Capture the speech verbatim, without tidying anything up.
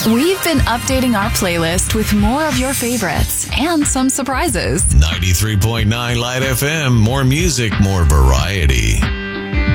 We've been updating our playlist with more of your favorites and some surprises. ninety-three point nine Light F M. More music, more variety.